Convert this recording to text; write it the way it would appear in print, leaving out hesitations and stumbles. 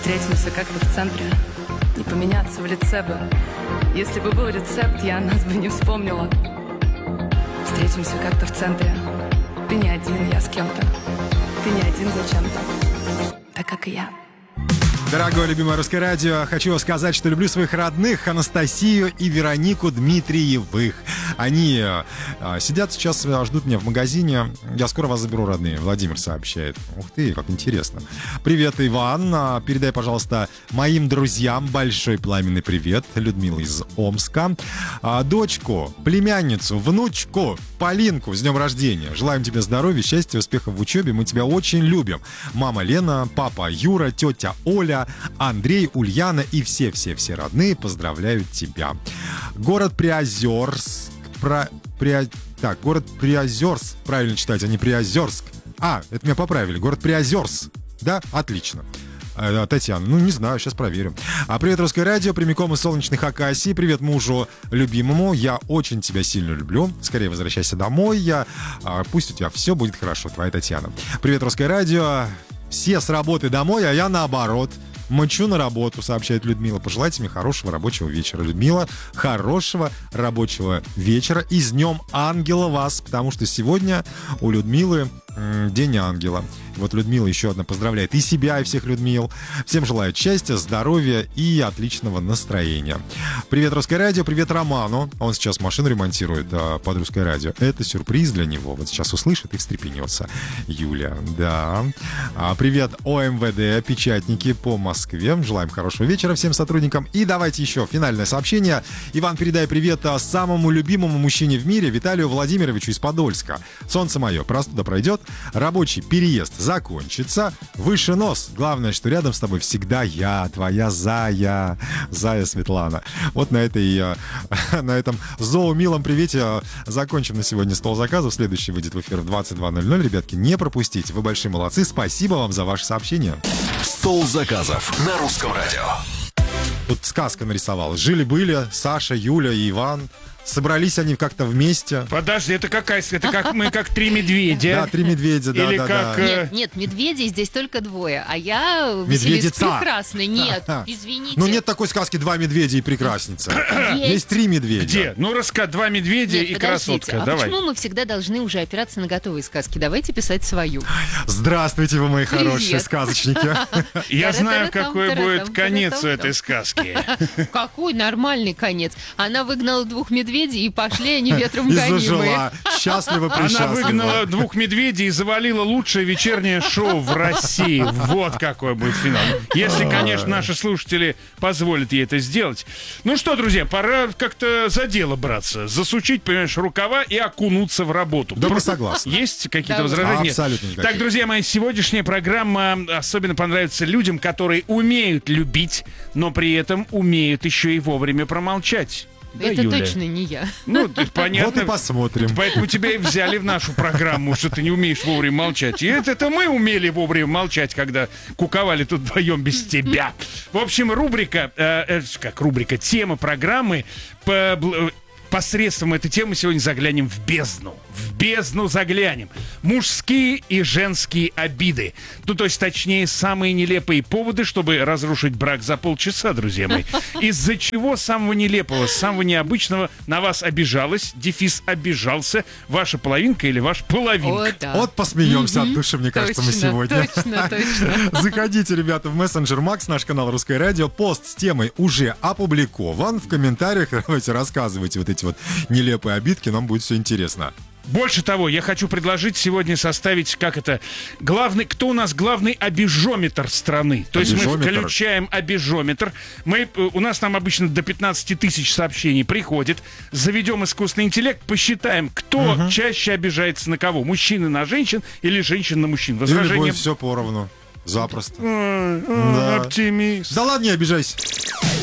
Встретимся как-то в центре, не поменяться в лице бы. Если бы был рецепт, я нас бы не вспомнила. Встретимся как-то в центре. Ты не один, я с кем-то. Ты не один зачем-то, так как и я. Дорогое любимое русское радио, хочу сказать, что люблю своих родных Анастасию и Веронику Дмитриевых. Они сидят сейчас, ждут меня в магазине. Я скоро вас заберу, родные. Владимир сообщает. Ух ты, как интересно. Привет, Иван. Передай, пожалуйста, моим друзьям большой пламенный привет. Людмила из Омска. Дочку, племянницу, внучку, Полинку с днем рождения. Желаем тебе здоровья, счастья, успехов в учебе. Мы тебя очень любим. Мама Лена, папа Юра, тетя Оля, Андрей, Ульяна и все-все-все родные поздравляют тебя. Город Приозерск. Город Приозерск. Правильно читать, а не Приозерск. Это меня поправили. Город Приозерск. Да? Отлично. Татьяна, не знаю, сейчас проверим. Привет, Русское радио, прямиком из солнечных Акасий. Привет мужу любимому. Я очень тебя сильно люблю. Скорее возвращайся домой. Пусть у тебя все будет хорошо. Твоя Татьяна. Привет, Русское радио. Все с работы домой, а я наоборот. Мчу на работу, сообщает Людмила. Пожелайте мне хорошего рабочего вечера. Людмила, хорошего рабочего вечера. И с Днем Ангела вас, потому что сегодня у Людмилы День Ангела. Вот Людмила еще одна поздравляет и себя, и всех Людмил. Всем желает счастья, здоровья и отличного настроения. Привет, Русское радио, привет Роману. Он сейчас машину ремонтирует под Русское радио. Это сюрприз для него. Вот сейчас услышит и встрепенется. Юля, да. Привет, ОМВД, печатники по Москве. Желаем хорошего вечера всем сотрудникам. И давайте еще финальное сообщение. Иван, передай привет самому любимому мужчине в мире, Виталию Владимировичу из Подольска. Солнце мое, простуда пройдет, рабочий переезд закончится, выше нос. Главное, что рядом с тобой всегда я, твоя Зая Светлана. Вот на этом зоомилом привете закончим на сегодня стол заказов. Следующий выйдет в эфир в 22:00. Ребятки, не пропустите. Вы большие молодцы. Спасибо вам за ваше сообщение. Стол заказов на Русском радио. Тут сказка нарисовал. Жили-были Саша, Юля и Иван. Собрались они как-то вместе. Подожди, это какая? Это как мы, как три медведя? Да, три медведя, да. Или да, как... да. Нет, медведей здесь только двое, а я Василиса Прекрасная. Нет, извините. Ну нет такой сказки «Два медведя и прекрасница». Есть три медведя. Где? Ну, два медведя и красотка. Давай. Почему мы всегда должны уже опираться на готовые сказки? Давайте писать свою. Здравствуйте, вы мои хорошие сказочники. Я знаю, какой будет конец у этой сказки. Какой нормальный конец? Она выгнала двух медведей, и пошли они ветром гонимые. И зажила. Счастливо-присчастлива. Она выгнала двух медведей и завалила лучшее вечернее шоу в России. Вот какой будет финал. Если, конечно, наши слушатели позволят ей это сделать. Ну что, друзья, пора как-то за дело браться. Засучить, понимаешь, рукава и окунуться в работу. Да, мы согласны. Есть какие-то возражения? Абсолютно никаких. Так, друзья мои, сегодняшняя программа особенно понравится людям, которые умеют любить, но при этом умеют еще и вовремя промолчать. Да, это Юля? точно не я. Ну, понятно. Вот и посмотрим. Поэтому тебя и взяли в нашу программу, что ты не умеешь вовремя молчать. И это мы умели вовремя молчать, когда куковали тут вдвоем без тебя. В общем, тема программы посредством этой темы сегодня заглянем в бездну. В бездну заглянем. Мужские и женские обиды. Ну, то есть, точнее, самые нелепые поводы, чтобы разрушить брак за полчаса, друзья мои. Из-за чего самого нелепого, самого необычного на вас обижалась, обижался ваша половинка или ваш половинка. О, да. Вот посмеемся от души, мне кажется, мы сегодня. Точно. Заходите, ребята, в мессенджер Макс, наш канал Русское радио. Пост с темой уже опубликован. В комментариях давайте рассказывайте вот эти вот нелепые обидки, нам будет все интересно. Больше того, я хочу предложить сегодня составить, кто у нас главный обижометр страны. То есть мы включаем обижометр. У нас там обычно до 15 тысяч сообщений приходит. Заведем искусственный интеллект, посчитаем, кто чаще обижается на кого. Мужчины на женщин или женщин на мужчин. Возражение... Или будет все поровну. Запросто. Да. Оптимист. Да ладно, не обижайся.